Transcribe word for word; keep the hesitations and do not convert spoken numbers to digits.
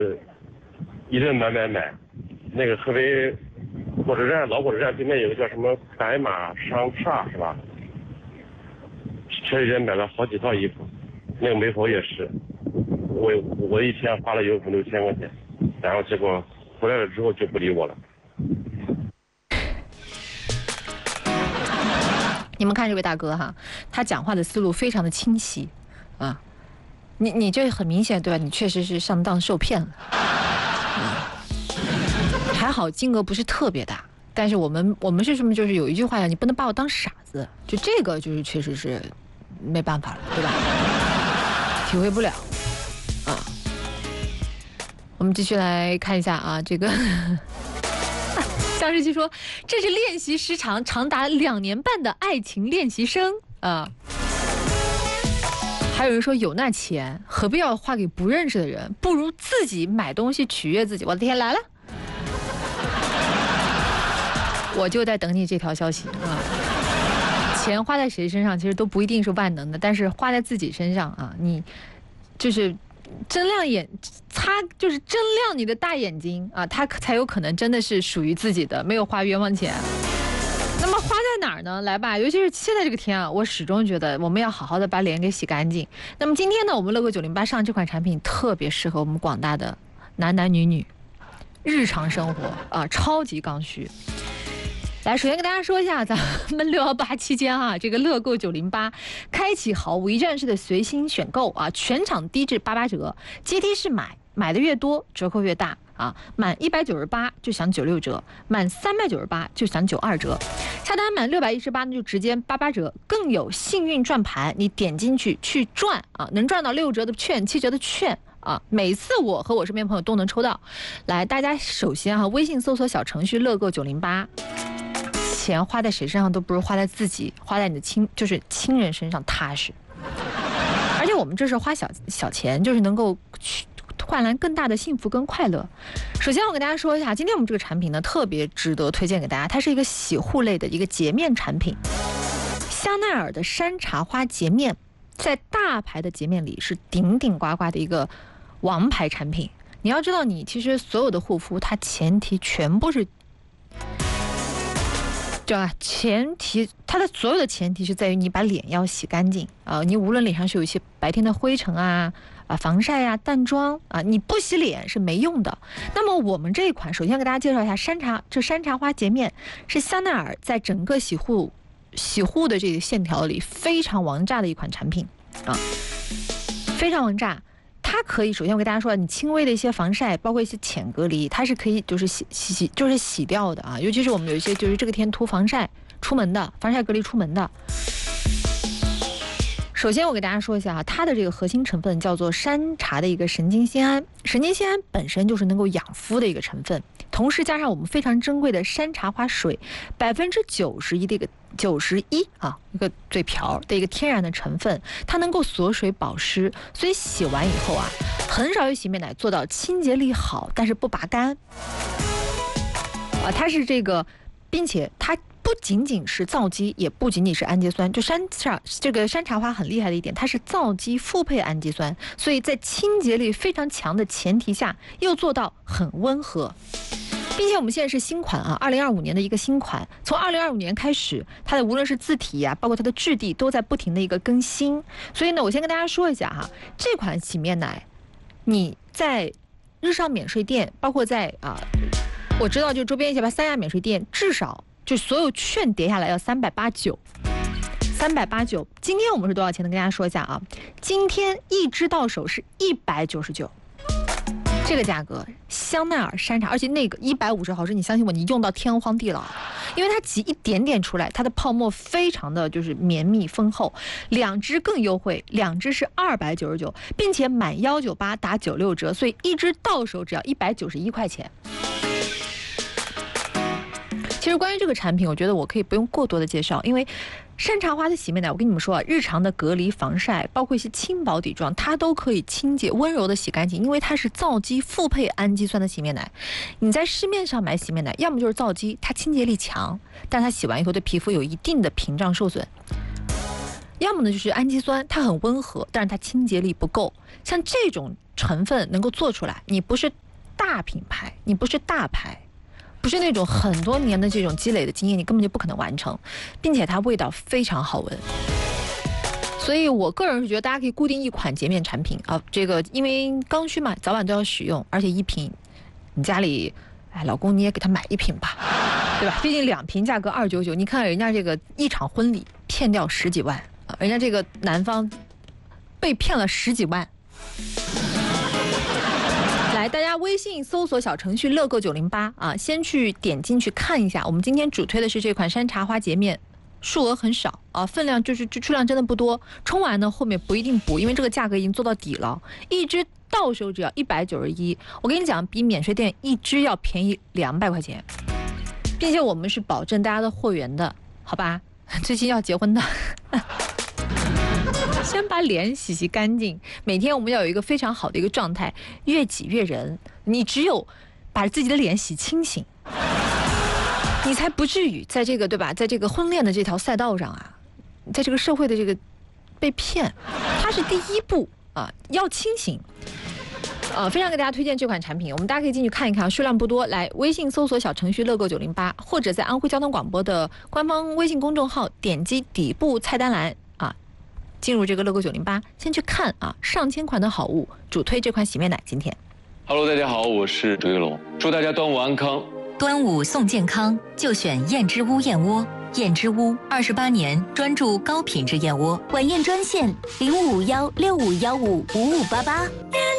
一直买买买。那个合肥火车站老火车站对面有个叫什么白马商厦是吧？前几天买了好几套衣服，那个媒婆也是，我我一天花了有五六千块钱，然后结果回来了之后就不理我了。 你们看这位大哥哈，他讲话的思路非常的清晰，啊，你你这很明显对吧？你确实是上当受骗了，啊，还好金额不是特别大，但是我们我们是什么？就是有一句话呀，你不能把我当傻子，就这个就是确实是没办法了，对吧？体会不了，啊。我们继续来看一下啊，这个。张世奇说：“这是练习时长长达两年半的爱情练习生啊。”还有人说：“有那钱，何必要花给不认识的人？不如自己买东西取悦自己。”我的天，来了！我就在等你这条消息啊！钱花在谁身上，其实都不一定是万能的，但是花在自己身上啊，你就是睁亮眼。擦，就是睁亮你的大眼睛啊，他才有可能真的是属于自己的，没有花冤枉钱。那么花在哪儿呢？来吧，尤其是现在这个天啊，我始终觉得我们要好好的把脸给洗干净。那么今天呢，我们乐购九零八上这款产品特别适合我们广大的男男女女日常生活啊，超级刚需。来，首先跟大家说一下，咱们六幺八期间啊，这个乐购九零八开启毫无一站式的随心选购啊，全场低至八八折，阶梯式买。买的越多，折扣越大啊！满一百九十八就享九六折，满三百九十八就享九二折，下单满六百一十八呢就直接八八折，更有幸运转盘，你点进去去转啊，能赚到六折的券、七折的券啊！每次我和我身边朋友都能抽到。来，大家首先啊，微信搜索小程序乐购九零八，钱花在谁身上都不如花在自己，花在你的亲就是亲人身上踏实。而且我们这是花小小钱，就是能够去。换来更大的幸福跟快乐。首先我跟大家说一下，今天我们这个产品呢特别值得推荐给大家，它是一个洗护类的一个洁面产品，香奈儿的山茶花洁面，在大牌的洁面里是顶顶呱呱的一个王牌产品。你要知道，你其实所有的护肤，它前提全部是，对吧？前提它的所有的前提是在于你把脸要洗干净啊、呃，你无论脸上是有一些白天的灰尘啊。啊，防晒啊，淡妆啊，你不洗脸是没用的。那么我们这一款，首先给大家介绍一下山茶，这山茶花洁面是香奈儿在整个洗护洗护的这个线条里非常王炸的一款产品啊，非常王炸。它可以首先我给大家说，你轻微的一些防晒，包括一些浅隔离，它是可以就是洗洗洗就是洗掉的啊。尤其是我们有一些就是这个天涂防晒出门的，防晒隔离出门的。首先我给大家说一下啊，它的这个核心成分叫做山茶的一个神经酰胺，神经酰胺本身就是能够养肤的一个成分，同时加上我们非常珍贵的山茶花水，百分之九十一的一个九十一啊一个嘴瓢的一个天然的成分，它能够锁水保湿，所以洗完以后啊，很少有洗面奶做到清洁力好，但是不拔干啊，它是这个，并且它。不仅仅是皂基，也不仅仅是氨基酸。就山茶这个山茶花很厉害的一点，它是皂基复配氨基酸，所以在清洁力非常强的前提下，又做到很温和。并且我们现在是新款啊，二零二五年的一个新款，从二零二五年开始，它的无论是字体啊，包括它的质地，都在不停的一个更新。所以呢，我先跟大家说一下哈，这款洗面奶，你在日上免税店，包括在啊，我知道就周边一些吧，三亚免税店，至少。就所有券叠下来要三百八九，三百八九。今天我们是多少钱呢？跟大家说一下啊，今天一支到手是一百九十九，这个价格，香奈儿山茶，而且那个一百五十毫升，你相信我，你用到天荒地老，因为它挤一点点出来，它的泡沫非常的就是绵密丰厚。两支更优惠，两支是二百九十九，并且满幺九八打九六折，所以一支到手只要一百九十一块钱。其实关于这个产品，我觉得我可以不用过多的介绍，因为山茶花的洗面奶，我跟你们说啊，日常的隔离防晒，包括一些轻薄底妆，它都可以清洁温柔的洗干净，因为它是皂基复配氨基酸的洗面奶。你在市面上买洗面奶，要么就是皂基，它清洁力强，但它洗完以后对皮肤有一定的屏障受损；要么呢就是氨基酸，它很温和，但是它清洁力不够。像这种成分能够做出来，你不是大品牌，你不是大牌，不是那种很多年的这种积累的经验，你根本就不可能完成，并且它味道非常好闻。所以我个人是觉得大家可以固定一款洁面产品啊，这个因为刚需嘛，早晚都要使用，而且一瓶，你家里，哎，老公你也给他买一瓶吧，对吧？毕竟两瓶价格二九九，你看人家这个一场婚礼骗掉十几万啊，人家这个男方被骗了十几万。来，大家微信搜索小程序乐购九零八啊，先去点进去看一下。我们今天主推的是这款山茶花洁面，数额很少啊，分量就是数量真的不多。冲完呢后面不一定补，因为这个价格已经做到底了，一支到手只要一百九十一。我跟你讲，比免税店一支要便宜两百块钱，并且我们是保证大家的货源的，好吧？最近要结婚的。先把脸洗洗干净，每天我们要有一个非常好的一个状态，越挤越人。你只有把自己的脸洗清醒，你才不至于在这个对吧，在这个婚恋的这条赛道上啊，在这个社会的这个被骗，它是第一步啊，要清醒。呃，非常给大家推荐这款产品，我们大家可以进去看一看，数量不多。来，微信搜索小程序乐购九零八，或者在安徽交通广播的官方微信公众号点击底部菜单栏啊，进入这个乐购九零八，先去看啊，上千款的好物，主推这款洗面奶。今天 ，Hello， 大家好，我是周一龙，祝大家端午安康。 端午送健康，就选燕之屋燕窝。燕之屋二十八年专注高品质燕窝，晚宴专线零五五幺六五幺五五五八八。